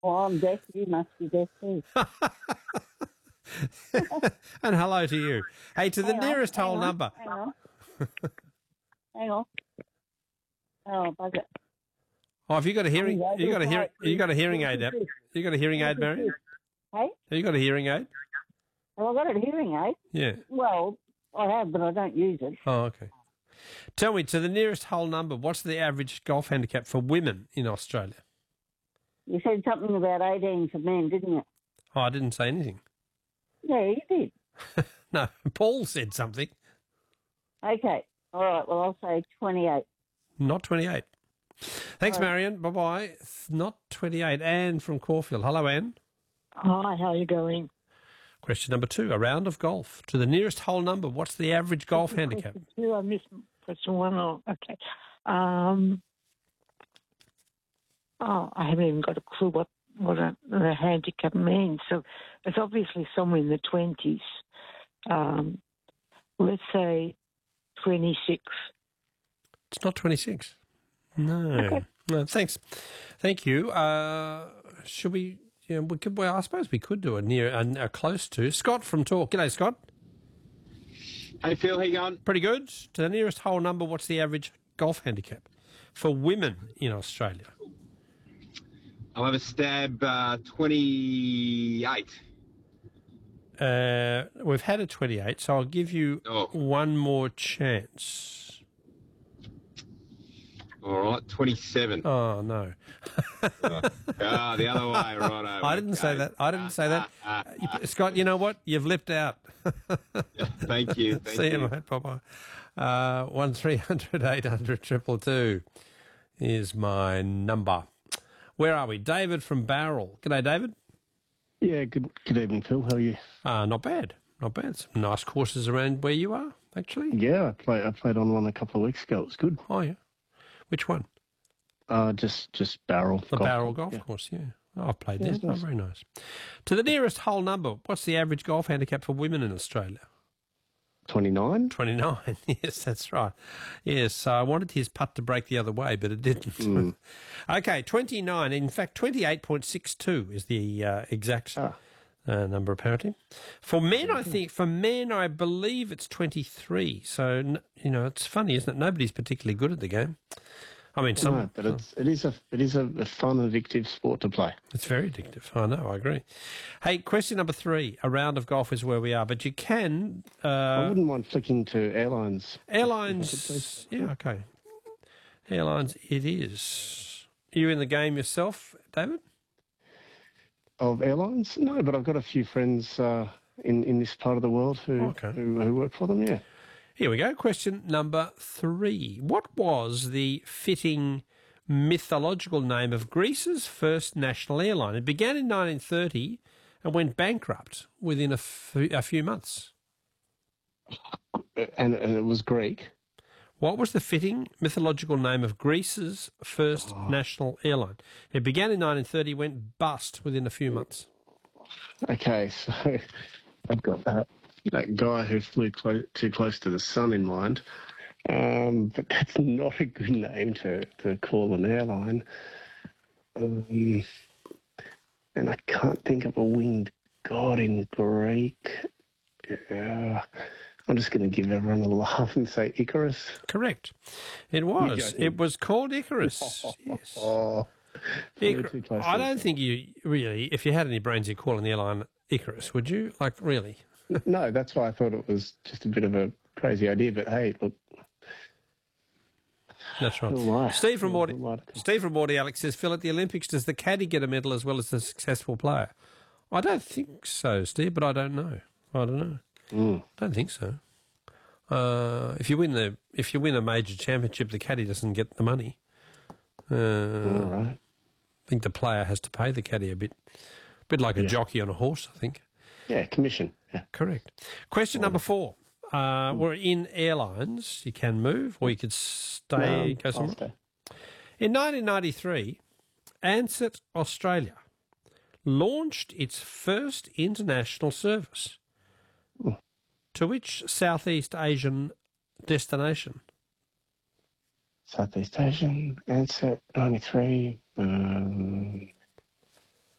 Well, I'm deaf. You must be deaf too. And hello to you. Hey, to the nearest whole number. Hang on. Hang on. Oh, bugger. Oh, have you got a hearing? You got a hearing? You got a hearing aid? You got a hearing aid, Mary? Hey? Have you got a hearing aid? Well, I've got a hearing aid. Yeah. Well, I have, but I don't use it. Oh, okay. Tell me, to the nearest whole number, what's the average golf handicap for women in Australia? You said something about 18 for men, didn't you? Oh, I didn't say anything. Yeah, you did. No, Paul said something. Okay. All right. Well, I'll say 28. Not 28. Thanks, Marion. Bye-bye. Not 28. Anne from Caulfield. Hello, Anne. Hi, how are you going? Question number 2, a round of golf. To the nearest whole number, what's the average golf handicap? Question 2, I missed question 1. Oh, okay. I haven't even got a clue what a handicap means. So it's obviously somewhere in the 20s. Let's say 26. It's not 26. No. Okay. No, thanks. Thank you. Should we... Yeah, we could. Well, I suppose we could do a close to. Scott from Talk. G'day, Scott. Hey, Phil, how you going? Pretty good. To the nearest whole number, what's the average golf handicap for women in Australia? I'll have a stab, 28. We've had a 28, so I'll give you one more chance. All right, 27. Oh, no. The other way, right. I didn't say that. I didn't say that. Scott, you know what? You've lipped out. Thank you. See you, mate. Bye-bye. 1300 800 222 is my number. Where are we? David from Barrel. G'day, David. Yeah, good evening, Phil. How are you? Not bad. Not bad. Some nice courses around where you are, actually. Yeah, I played on one a couple of weeks ago. It was good. Oh, yeah. Which one? Just Barrel. The Barrel Golf Course, yeah. Oh, I've played there. Oh, very nice. To the nearest whole number, what's the average golf handicap for women in Australia? 29. 29, yes, that's right. Yes, I wanted his putt to break the other way, but it didn't. Okay, 29. In fact, 28.62 is the exact number, apparently. For men, I believe it's 23. So, it's funny, isn't it? Nobody's particularly good at the game. I mean, No, but it is a fun, addictive sport to play. It's very addictive. I know, I agree. Hey, question number 3. A round of golf is where we are, but you can... I wouldn't mind flicking to airlines. Airlines, yeah, okay. Airlines it is. Are you in the game yourself, David? Of airlines? No, but I've got a few friends in this part of the world who work for them, yeah. Here we go. Question number 3. What was the fitting mythological name of Greece's first national airline? It began in 1930 and went bankrupt within a few months. And it was Greek. What was the fitting mythological name of Greece's first national airline? It began in 1930, went bust within a few months. Okay, so I've got that guy who flew too close to the sun in mind. But that's not a good name to call an airline. And I can't think of a winged god in Greek. I'm just going to give everyone a laugh and say Icarus. Correct. It was. It was called Icarus. Yes. I don't think you really, if you had any brains, you'd call an airline Icarus, would you? Like, really? No, that's why I thought it was just a bit of a crazy idea. But hey, look. That's right. Steve from Morty Alex says, Phil, at the Olympics, does the caddy get a medal as well as the successful player? I don't think so, Steve, but I don't know. I don't think so. If you win a major championship, the caddy doesn't get the money. All right. I think the player has to pay the caddy a bit like a jockey on a horse, I think. Yeah, commission. Yeah. Correct. Question number 4. We're in airlines. You can move or you could stay. Go somewhere. Stay. In 1993, Ansett Australia launched its first international service. To which Southeast Asian destination? Southeast Asian, Ansett, 93.